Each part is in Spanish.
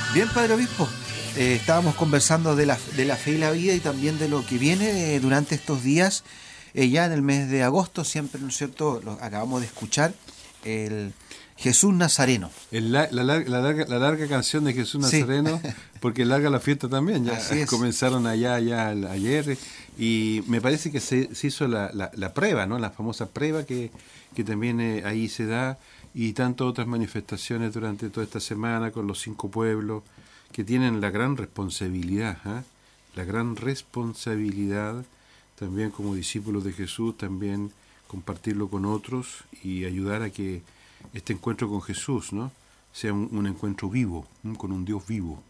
Bien, Padre Obispo, estábamos conversando de la fe y la vida y también de lo que viene durante estos días, ya en el mes de agosto, siempre, ¿no es cierto? Acabamos de escuchar el Jesús Nazareno. La larga canción de Jesús Sí, Nazareno, porque larga la fiesta también, ya así es. comenzaron ayer, y me parece que se hizo la prueba, ¿no? La famosa prueba que también ahí se da, y tantas otras manifestaciones durante toda esta semana con los 5 pueblos que tienen la gran responsabilidad, ¿eh? La gran responsabilidad también como discípulos de Jesús, también compartirlo con otros y ayudar a que este encuentro con Jesús, ¿no?, sea un encuentro vivo, ¿no?, con un Dios vivo.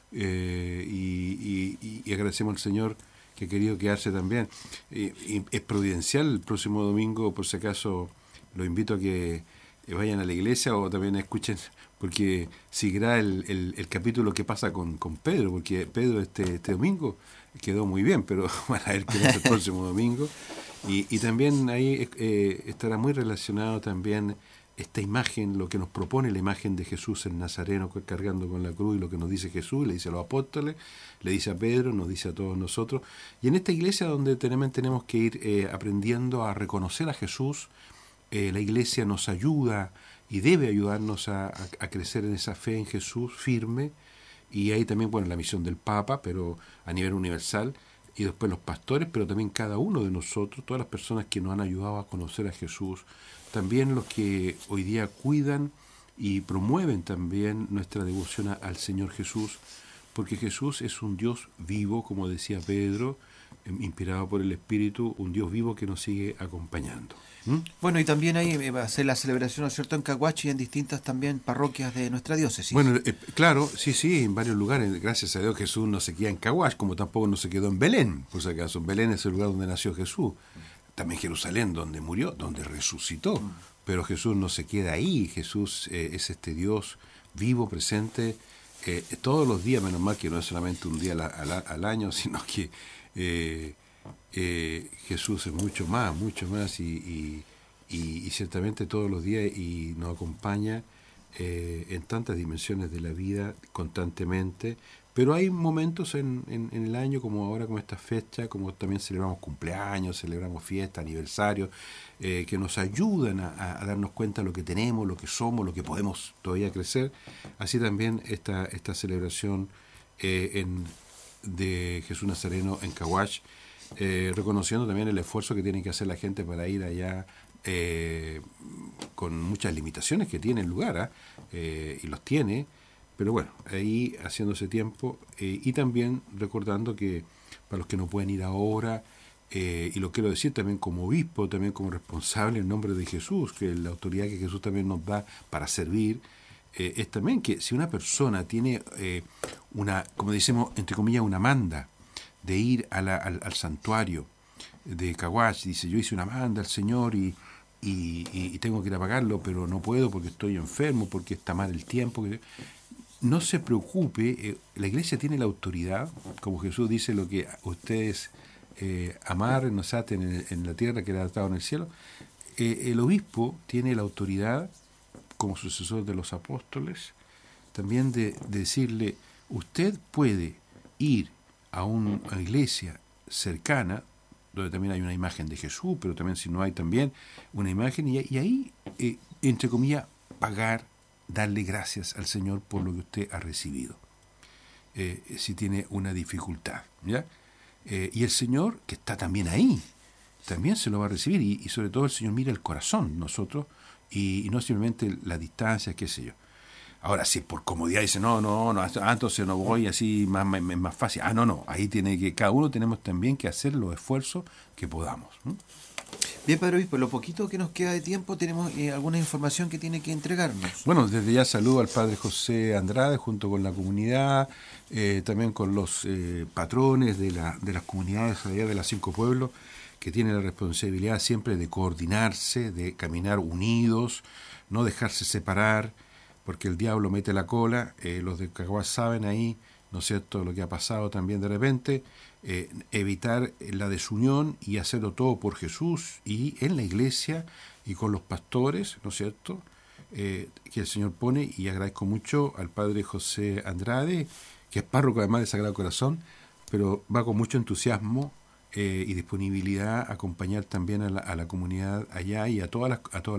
Y agradecemos al Señor que ha querido quedarse también. Y es providencial el próximo domingo, por si acaso, los invito a que vayan a la iglesia o también escuchen, porque seguirá el capítulo que pasa con Pedro, porque Pedro este domingo quedó muy bien, pero van a ver que no es el próximo domingo. Y también ahí estará muy relacionado también esta imagen, lo que nos propone la imagen de Jesús el Nazareno cargando con la cruz, y lo que nos dice Jesús, le dice a los apóstoles, le dice a Pedro, nos dice a todos nosotros. Y en esta iglesia donde tenemos que ir aprendiendo a reconocer a Jesús, la iglesia nos ayuda y debe ayudarnos a crecer en esa fe en Jesús firme. Y ahí también, bueno, la misión del Papa, pero a nivel universal, y después los pastores, pero también cada uno de nosotros, todas las personas que nos han ayudado a conocer a Jesús, también los que hoy día cuidan y promueven también nuestra devoción al Señor Jesús, porque Jesús es un Dios vivo, como decía Pedro, inspirado por el Espíritu, un Dios vivo que nos sigue acompañando. ¿Mm? Bueno, y también ahí va a ser la celebración, ¿no es cierto?, en Caguachi y en distintas también parroquias de nuestra diócesis. Bueno, claro, sí, en varios lugares. Gracias a Dios Jesús no se queda en Caguas, como tampoco no se quedó en Belén, por si acaso. Belén es el lugar donde nació Jesús. También Jerusalén, donde murió, donde resucitó. Pero Jesús no se queda ahí. Jesús es este Dios vivo, presente, todos los días, menos mal que no es solamente un día al año, sino que Jesús es mucho más, y ciertamente todos los días, y nos acompaña en tantas dimensiones de la vida constantemente. Pero hay momentos en el año, como ahora, como esta fecha, como también celebramos cumpleaños, celebramos fiestas, aniversarios, que nos ayudan a darnos cuenta de lo que tenemos, lo que somos, lo que podemos todavía crecer. Así también esta celebración de Jesús Nazareno en Caguach, reconociendo también el esfuerzo que tiene que hacer la gente para ir allá, con muchas limitaciones que tiene el lugar, y los tiene, pero bueno, ahí haciéndose tiempo, y también recordando que para los que no pueden ir ahora, y lo quiero decir también como obispo, también como responsable en nombre de Jesús, que la autoridad que Jesús también nos da para servir, es también que si una persona tiene como decimos, entre comillas, una manda de ir al santuario de Caguach, dice, yo hice una manda al Señor y tengo que ir a pagarlo, pero no puedo porque estoy enfermo, porque está mal el tiempo. No se preocupe, la iglesia tiene la autoridad, como Jesús dice, lo que ustedes amarren, nos aten en la tierra, que era atado en el cielo. El obispo tiene la autoridad, como sucesor de los apóstoles, también de decirle, usted puede ir a una iglesia cercana, donde también hay una imagen de Jesús, pero también si no hay también una imagen, y ahí, entre comillas, pagar, darle gracias al Señor por lo que usted ha recibido, si tiene una dificultad, ¿ya? Y el Señor, que está también ahí, también se lo va a recibir, y sobre todo el Señor mira el corazón, nosotros, y no simplemente la distancia, qué sé yo. Ahora, si por comodidad dice, no, entonces no voy, así más fácil. No, ahí tiene que, cada uno tenemos también que hacer los esfuerzos que podamos. Bien, Padre Obispo, lo poquito que nos queda de tiempo, tenemos alguna información que tiene que entregarnos. Bueno, desde ya saludo al Padre José Andrade, junto con la comunidad, también con los patrones de las comunidades allá de las 5 pueblos, que tienen la responsabilidad siempre de coordinarse, de caminar unidos, no dejarse separar, porque el diablo mete la cola. Los de Caguas saben ahí, ¿no es cierto?, lo que ha pasado también de repente. Evitar la desunión y hacerlo todo por Jesús y en la iglesia y con los pastores, ¿no es cierto?, que el Señor pone, y agradezco mucho al Padre José Andrade, que es párroco además de Sagrado Corazón, pero va con mucho entusiasmo y disponibilidad a acompañar también a la comunidad allá y a todas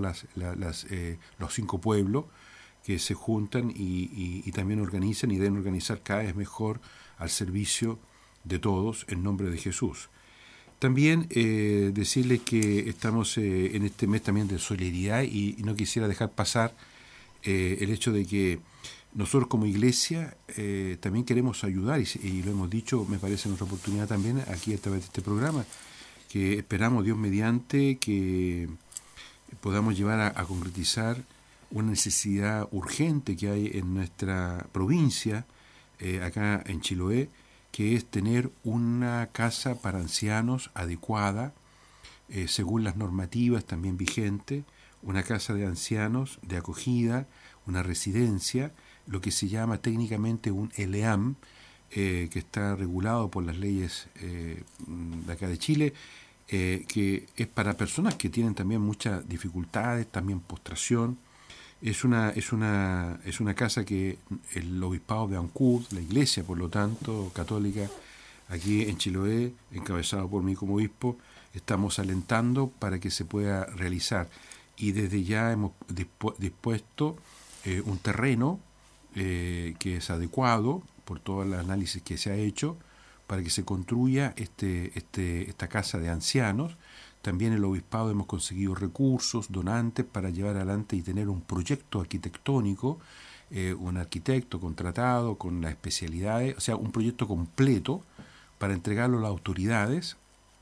los 5 pueblos que se juntan y también organizan y deben organizar cada vez mejor al servicio de todos en nombre de Jesús. También decirles que estamos en este mes también de solidaridad y no quisiera dejar pasar el hecho de que nosotros como iglesia también queremos ayudar y lo hemos dicho, me parece, en otra oportunidad también aquí a través de este programa, que esperamos Dios mediante que podamos llevar a concretizar una necesidad urgente que hay en nuestra provincia, acá en Chiloé, que es tener una casa para ancianos adecuada, según las normativas también vigentes, una casa de ancianos de acogida, una residencia, lo que se llama técnicamente un ELEAM, que está regulado por las leyes de acá de Chile, que es para personas que tienen también muchas dificultades, también postración. Es una casa que el obispado de Ancud, la iglesia por lo tanto católica aquí en Chiloé, encabezado por mí como obispo, estamos alentando para que se pueda realizar, y desde ya hemos dispuesto un terreno que es adecuado por todo el análisis que se ha hecho para que se construya esta casa de ancianos. También el obispado hemos conseguido recursos, donantes para llevar adelante y tener un proyecto arquitectónico, un arquitecto contratado con las especialidades, o sea, un proyecto completo para entregarlo a las autoridades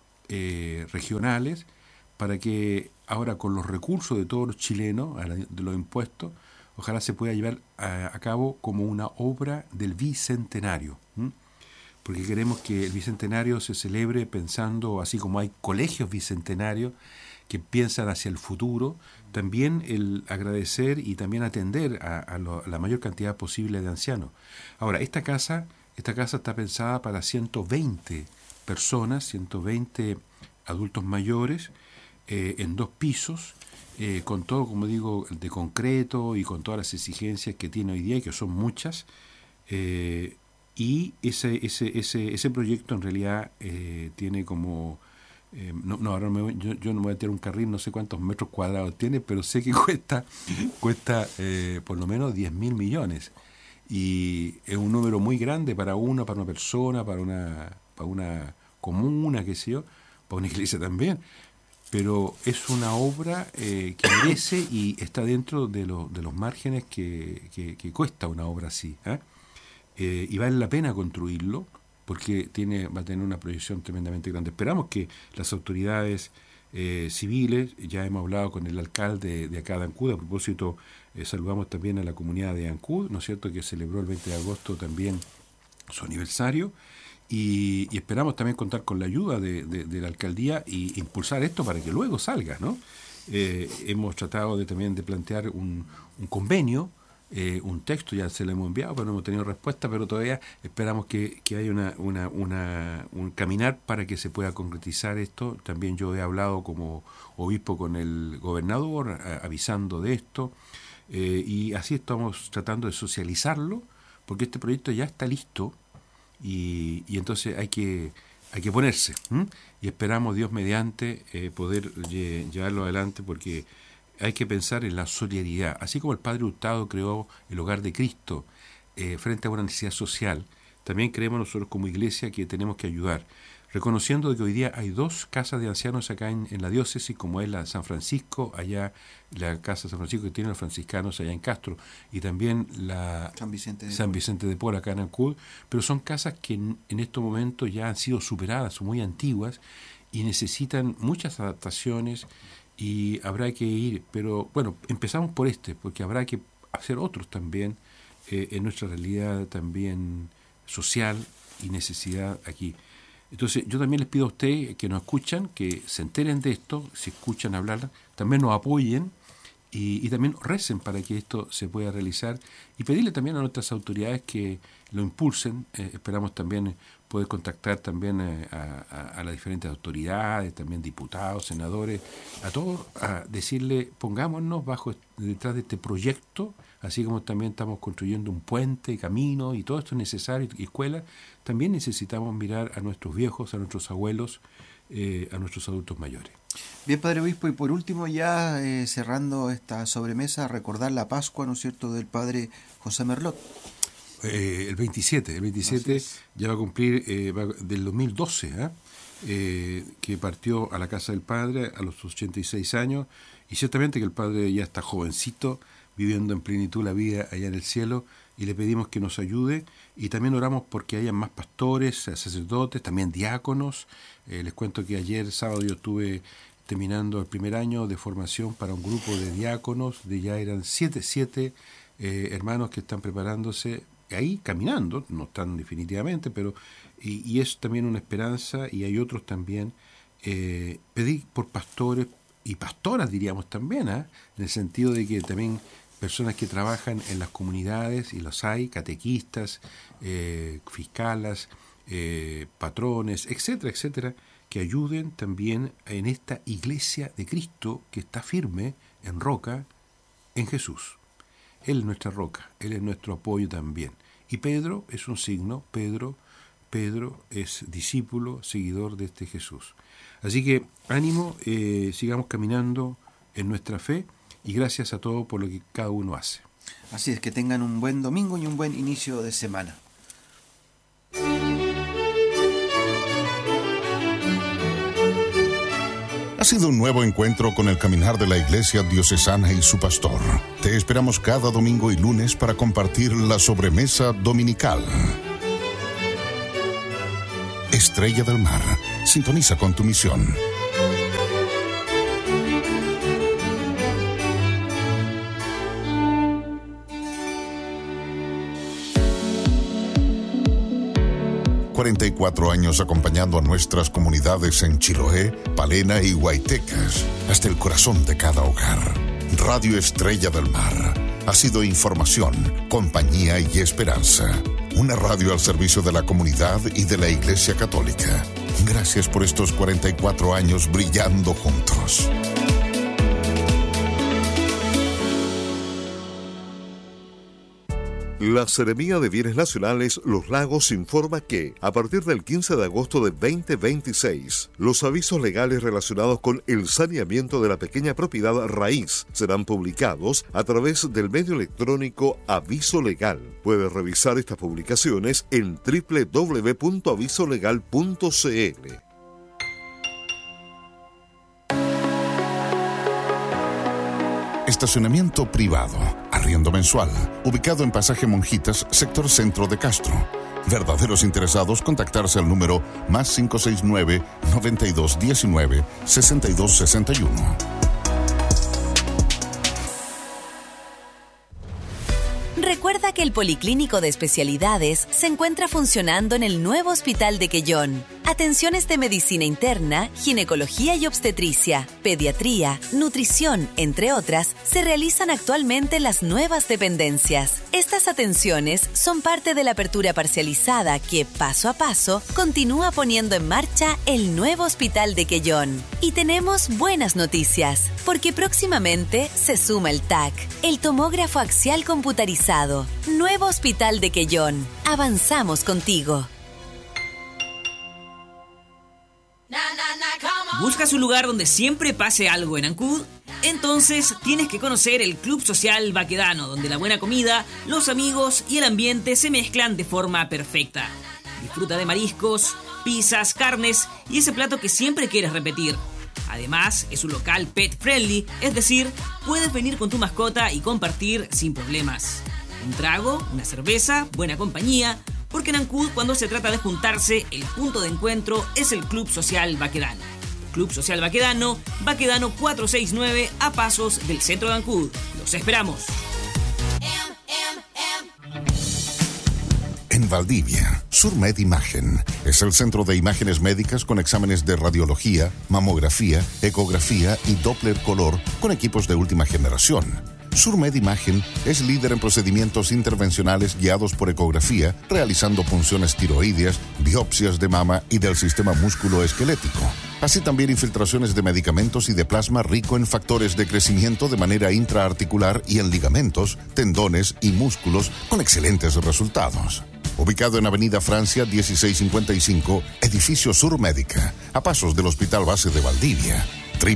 regionales, para que ahora con los recursos de todos los chilenos, de los impuestos, ojalá se pueda llevar a cabo como una obra del Bicentenario. Porque queremos que el Bicentenario se celebre pensando, así como hay colegios bicentenarios que piensan hacia el futuro, también el agradecer y también atender a la mayor cantidad posible de ancianos. Ahora, esta casa está pensada para 120 personas, 120 adultos mayores, en 2 pisos, con todo, como digo, de concreto y con todas las exigencias que tiene hoy día, y que son muchas. Y ese proyecto en realidad tiene como... ahora yo no me voy a tirar un carril, no sé cuántos metros cuadrados tiene, pero sé que cuesta por lo menos 10.000 millones. Y es un número muy grande para una persona, para una comuna, qué sé yo, para una iglesia también. Pero es una obra que merece y está dentro de los márgenes que cuesta una obra así, y vale la pena construirlo porque va a tener una proyección tremendamente grande. Esperamos que las autoridades civiles, ya hemos hablado con el alcalde de acá de Ancud, a propósito, saludamos también a la comunidad de Ancud, ¿no es cierto?, que celebró el 20 de agosto también su aniversario, y esperamos también contar con la ayuda de la alcaldía y impulsar esto para que luego salga, ¿no? Hemos tratado también de plantear un convenio, un texto, ya se lo hemos enviado, pero no hemos tenido respuesta, pero todavía esperamos que haya un caminar para que se pueda concretizar esto. También yo he hablado como obispo con el gobernador, avisando de esto, y así estamos tratando de socializarlo, porque este proyecto ya está listo, y entonces hay que ponerse, y esperamos, Dios mediante, poder llevarlo adelante, porque hay que pensar en la solidaridad. Así como el Padre Hurtado creó el Hogar de Cristo frente a una necesidad social, también creemos nosotros como iglesia que tenemos que ayudar, reconociendo que hoy día hay 2 casas de ancianos acá en la diócesis, como es la de San Francisco, allá la casa de San Francisco que tienen los franciscanos allá en Castro, y también la San Vicente de Paul acá en Ancud, pero son casas que en estos momentos ya han sido superadas, son muy antiguas y necesitan muchas adaptaciones, y habrá que ir, pero bueno, empezamos por porque habrá que hacer otros también en nuestra realidad también social y necesidad aquí. Entonces yo también les pido a ustedes que nos escuchan, que se enteren de esto, si escuchan hablar, también nos apoyen y también recen para que esto se pueda realizar y pedirle también a nuestras autoridades que lo impulsen. Esperamos también poder contactar también a las diferentes autoridades, también diputados, senadores, a todos, a decirle, pongámonos detrás de este proyecto, así como también estamos construyendo un puente, camino y todo esto es necesario, y escuelas, también necesitamos mirar a nuestros viejos, a nuestros abuelos, a nuestros adultos mayores. Bien, Padre Obispo, y por último ya cerrando esta sobremesa, recordar la Pascua, ¿no es cierto?, del Padre José Merlot. El 27 ya va a cumplir del 2012, que partió a la casa del Padre a los 86 años, y ciertamente que el Padre ya está jovencito, viviendo en plenitud la vida allá en el cielo, y le pedimos que nos ayude, y también oramos porque haya más pastores, sacerdotes, también diáconos. Les cuento que ayer sábado yo estuve terminando el primer año de formación para un grupo de diáconos, ya eran siete hermanos que están preparándose ahí caminando, no están definitivamente, pero y es también una esperanza, y hay otros también. Pedí por pastores y pastoras, diríamos también, en el sentido de que también personas que trabajan en las comunidades, y los hay, catequistas, fiscalas, patrones, etcétera, etcétera, que ayuden también en esta iglesia de Cristo que está firme en roca, en Jesús. Él es nuestra roca, Él es nuestro apoyo también. Y Pedro es un signo, Pedro es discípulo, seguidor de este Jesús. Así que ánimo, sigamos caminando en nuestra fe, y gracias a todos por lo que cada uno hace. Así es, que tengan un buen domingo y un buen inicio de semana. Ha sido un nuevo encuentro con el caminar de la Iglesia Diocesana y su pastor. Te esperamos cada domingo y lunes para compartir la sobremesa dominical. Estrella del Mar, sintoniza con tu misión. ...44 años acompañando a nuestras comunidades en Chiloé, Palena y Huaytecas... hasta el corazón de cada hogar. Radio Estrella del Mar ha sido información, compañía y esperanza. Una radio al servicio de la comunidad y de la Iglesia Católica. Gracias por estos 44 años brillando juntos. La Seremía de Bienes Nacionales Los Lagos informa que, a partir del 15 de agosto de 2026, los avisos legales relacionados con el saneamiento de la pequeña propiedad raíz serán publicados a través del medio electrónico Aviso Legal. Puedes revisar estas publicaciones en www.avisolegal.cl. Estacionamiento privado, arriendo mensual, ubicado en Pasaje Monjitas, sector centro de Castro. Verdaderos interesados, contactarse al número +569 9219 6261. Recuerda que el Policlínico de Especialidades se encuentra funcionando en el nuevo Hospital de Quellón. Atenciones de medicina interna, ginecología y obstetricia, pediatría, nutrición, entre otras, se realizan actualmente en las nuevas dependencias. Estas atenciones son parte de la apertura parcializada que, paso a paso, continúa poniendo en marcha el nuevo Hospital de Quellón. Y tenemos buenas noticias, porque próximamente se suma el TAC, el tomógrafo axial computarizado. Nuevo Hospital de Quellón. Avanzamos contigo. ¿Buscas un lugar donde siempre pase algo en Ancud? Entonces tienes que conocer el Club Social Baquedano, donde la buena comida, los amigos y el ambiente se mezclan de forma perfecta. Disfruta de mariscos, pizzas, carnes y ese plato que siempre quieres repetir. Además, es un local pet friendly, es decir, puedes venir con tu mascota y compartir sin problemas. Un trago, una cerveza, buena compañía, porque en Ancud, cuando se trata de juntarse, el punto de encuentro es el Club Social Baquedano. Club Social Baquedano, Baquedano 469, a pasos del centro de Ancud. ¡Los esperamos! en Valdivia. Surmed Imagen es el centro de imágenes médicas con exámenes de radiología, mamografía, ecografía y Doppler color con equipos de última generación. Surmed Imagen es líder en procedimientos intervencionales guiados por ecografía, realizando punciones tiroideas, biopsias de mama y del sistema músculo-esquelético. Así también infiltraciones de medicamentos y de plasma rico en factores de crecimiento de manera intraarticular y en ligamentos, tendones y músculos con excelentes resultados. Ubicado en Avenida Francia 1655, Edificio Surmédica, a pasos del Hospital Base de Valdivia.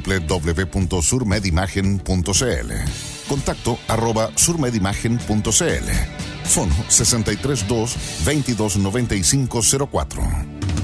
www.surmedimagen.cl. Contacto @surmedimagen.cl. Fono 632-229504.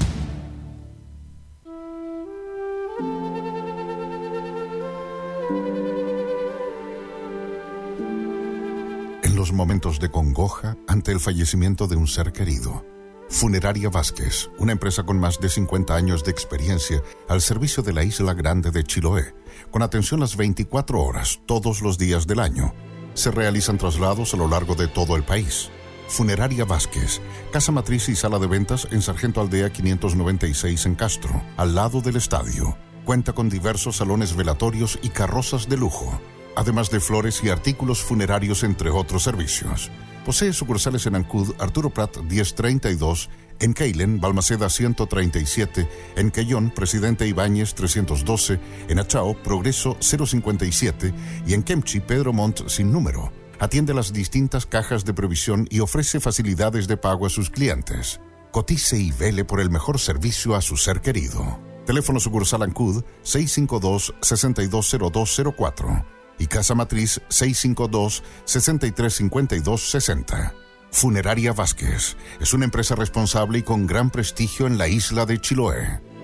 En los momentos de congoja ante el fallecimiento de un ser querido, Funeraria Vázquez, una empresa con más de 50 años de experiencia al servicio de la Isla Grande de Chiloé, con atención las 24 horas, todos los días del año. Se realizan traslados a lo largo de todo el país. Funeraria Vázquez, casa matriz y sala de ventas en Sargento Aldea 596 en Castro, al lado del estadio. Cuenta con diversos salones velatorios y carrozas de lujo, además de flores y artículos funerarios, entre otros servicios. Posee sucursales en Ancud, Arturo Prat 1032, en Keilen, Balmaceda 137, en Quellón, Presidente Ibáñez 312, en Achao, Progreso 057 y en Kemchi, Pedro Montt sin número. Atiende las distintas cajas de previsión y ofrece facilidades de pago a sus clientes. Cotice y vele por el mejor servicio a su ser querido. Teléfono sucursal Ancud 652-620204 y Casa Matriz 652-635260. Funeraria Vázquez es una empresa responsable y con gran prestigio en la isla de Chiloé.